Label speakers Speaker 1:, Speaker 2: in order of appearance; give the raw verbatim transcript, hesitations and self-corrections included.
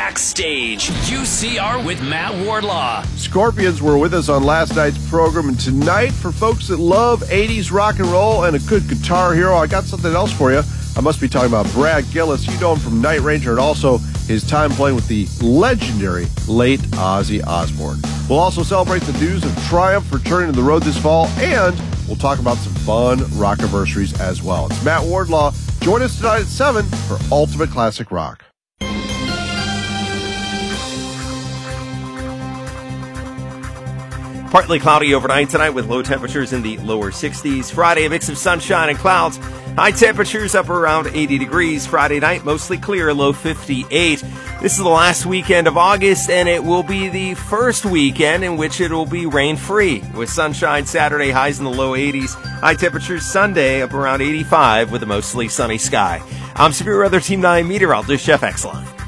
Speaker 1: Backstage, U C R with Matt Wardlaw.
Speaker 2: Scorpions were with us on last night's program, and tonight, for folks that love eighties rock and roll and a good guitar hero, I got something else for you. I must be talking about Brad Gillis. You know him from Night Ranger and also his time playing with the legendary late Ozzy Osbourne. We'll also celebrate the news of Triumph returning to the road this fall, and we'll talk about some fun rockiversaries as well. It's Matt Wardlaw. Join us tonight at seven for Ultimate Classic Rock.
Speaker 3: Partly cloudy overnight tonight with low temperatures in the lower sixties. Friday, a mix of sunshine and clouds. High temperatures up around eighty degrees. Friday night, mostly clear, low fifty-eight. This is the last weekend of August, and it will be the first weekend in which it will be rain-free. With sunshine Saturday, highs in the low eighties. High temperatures Sunday up around eighty-five with a mostly sunny sky. I'm Superior Weather Team nine meteorologist Jeff Exline.